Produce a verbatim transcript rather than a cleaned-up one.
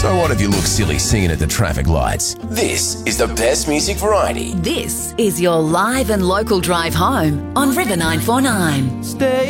So what if you look silly singing at the traffic lights? This is the best music variety. This is your live and local drive home on River nine four nine. Stay